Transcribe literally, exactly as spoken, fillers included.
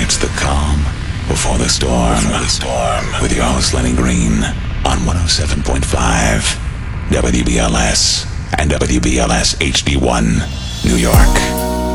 It's the calm before the storm. Before the storm. With your host Lenny Green on one oh seven point five W B L S and W B L S H D one, New York.